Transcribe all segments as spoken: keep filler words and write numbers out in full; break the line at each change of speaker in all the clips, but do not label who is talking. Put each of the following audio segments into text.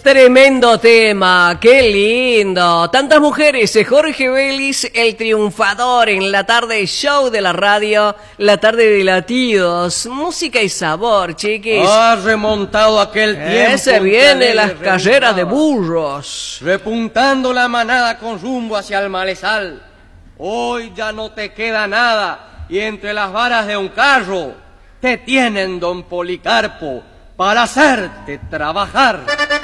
Tremendo tema, qué lindo. Tantas mujeres, Jorge Vélez, el triunfador en la tarde show de la radio, la tarde de latidos, música y sabor, chiquis.
Ha remontado aquel tiempo.
Ese viene las carreras de burros.
Repuntando la manada con rumbo hacia el malezal. Hoy ya no te queda nada y entre las varas de un carro te tienen, don Policarpo, para hacerte trabajar.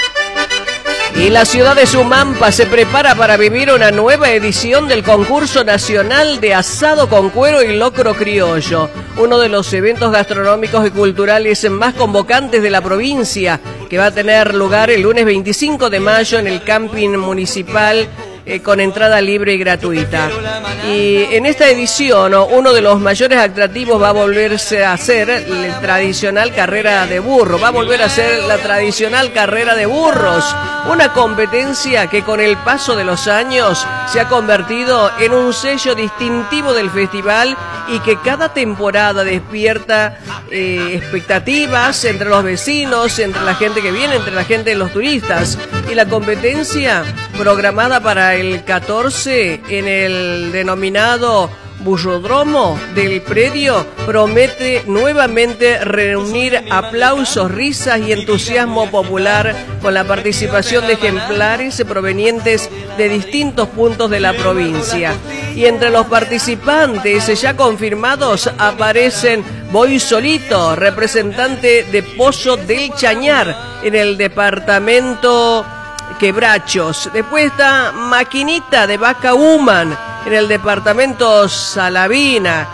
Y la ciudad de Sumampa se prepara para vivir una nueva edición del concurso nacional de asado con cuero y locro criollo, uno de los eventos gastronómicos y culturales más convocantes de la provincia, que va a tener lugar el lunes veinticinco de mayo en el camping municipal eh, con entrada libre y gratuita. Y en esta edición, uno de los mayores atractivos va a volverse a hacer la tradicional carrera de burro, va a volver a ser la tradicional carrera de burros, una competencia que con el paso de los años se ha convertido en un sello distintivo del festival y que cada temporada despierta eh, expectativas entre los vecinos, entre la gente que viene, entre la gente de los turistas. Y la competencia programada para el catorce en el denominado Burrodromo del predio promete nuevamente reunir aplausos, risas y entusiasmo popular con la participación de ejemplares provenientes de distintos puntos de la provincia. Y entre los participantes ya confirmados aparecen Voy Solito, representante de Pozo del Chañar en el departamento Quebrachos. Después está Maquinita de Vaca Human en el departamento Salavina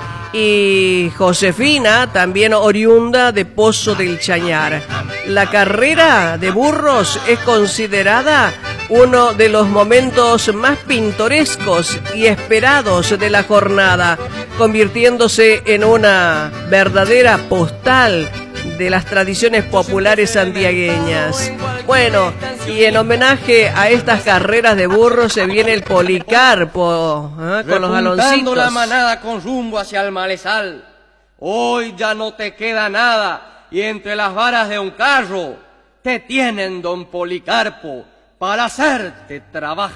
y Josefina, también oriunda de Pozo del Chañar. La carrera de burros es considerada uno de los momentos más pintorescos y esperados de la jornada, convirtiéndose en una verdadera postal de las tradiciones populares santiagueñas. Bueno, y en homenaje a estas carreras de burros se viene el Policarpo, ¿eh? Con los galoncitos.
La manada con rumbo hacia el malezal. Hoy ya no te queda nada y entre las varas de un carro te tienen, don Policarpo, para hacerte trabajar.